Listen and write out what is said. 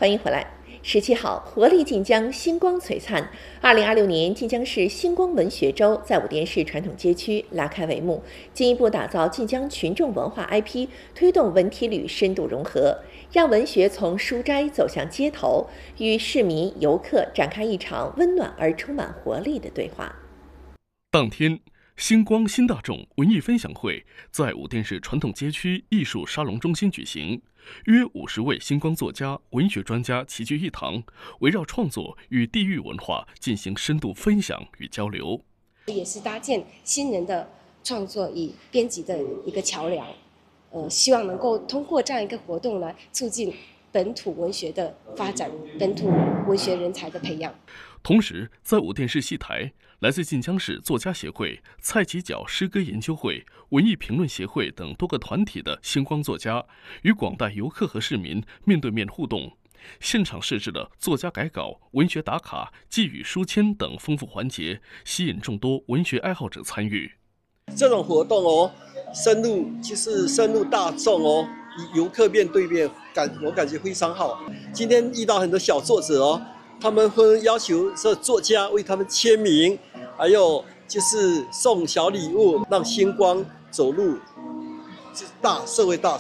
欢迎回来。17号，活力晋江，星光璀璨。2026年晋江市星光文学周在武店市传统街区拉开帷幕，进一步打造晋江群众文化 IP， 推动文体旅深度融合，让文学从书斋走向街头，与市民游客展开一场温暖而充满活力的对话。 当天，星光新大众文艺分享会在武店市传统街区艺术沙龙中心举行，约50位星光作家、文学专家齐聚一堂，围绕创作与地域文化进行深度分享与交流， 也是搭建新人的创作与编辑的一个桥梁。希望能够通过这样一个活动来促进本土文学的发展，本土文学人才的培养。 同时，在武店市戏台，来自晋江市作家协会、蔡其角诗歌研究会、文艺评论协会等多个团体的星光作家，与广大游客和市民面对面互动。现场设置了作家改稿、文学打卡、寄语书签等丰富环节，吸引众多文学爱好者参与。 这种活动深入大众与游客面对面，我感觉非常好。今天遇到很多小作者他们会要求这作家为他们签名，还有就是送小礼物，让星光走入社会大